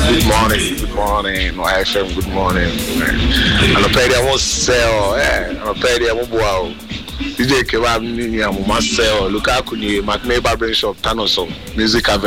Good morning, good morning. No FM, good morning. And I pay I won't sell. And I pay I won't wow. DJ Kebab Nini, I must sell. Lukaku, Mac Neighbor Brain Shop, Tanoso, music.